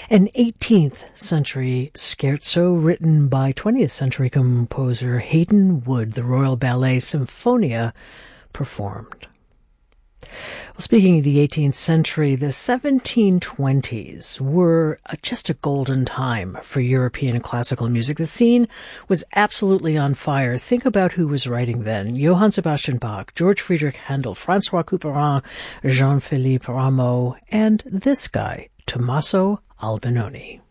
An 18th century scherzo written by 20th century composer Haydn Wood, the Royal Ballet Symphonia performed. Well, speaking of the 18th century, the 1720s were just a golden time for European classical music. The scene was absolutely on fire. Think about who was writing then. Johann Sebastian Bach, George Friedrich Handel, Francois Couperin, Jean-Philippe Rameau, and this guy, Tommaso Albinoni.